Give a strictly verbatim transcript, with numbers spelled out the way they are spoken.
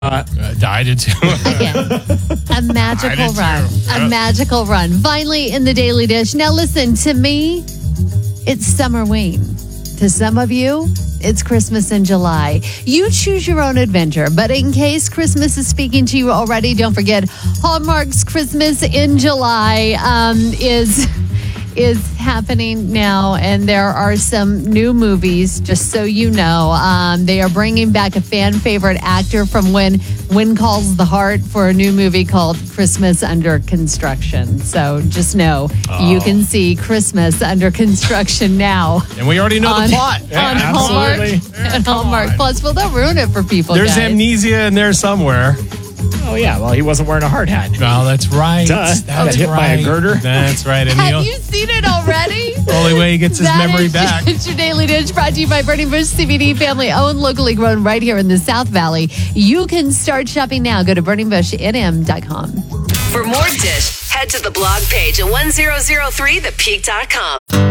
Uh, I did too. Again, a magical did run. too. A magical run. Finally in the Daily Dish. Now listen, to me, it's Summerween. To some of you, it's Christmas in July. You choose your own adventure, but in case Christmas is speaking to you already, don't forget Hallmark's Christmas in July um, is is happening now, and there are some new movies, just so you know. Um, they are bringing back a fan favorite actor from When When Calls the Heart for a new movie called Christmas Under Construction. So just know Oh. you can see Christmas Under Construction now. And we already know on, the plot. on Hallmark. Yeah, On come Hallmark on. Plus. Well, they'll ruin it for people, There's guys. amnesia in there somewhere. Oh, yeah. Well, he wasn't wearing a hard hat. Well, that's right. Duh. That's Got hit right. by a girder. That's right. And Have the you seen it already? only way he gets his That memory is- back. It's your Daily Dish, brought to you by Burning Bush C B D, family owned, locally grown, right here in the South Valley. You can start shopping now. Go to burning bush n m dot com. For more Dish, head to the blog page at ten oh three the peak dot com.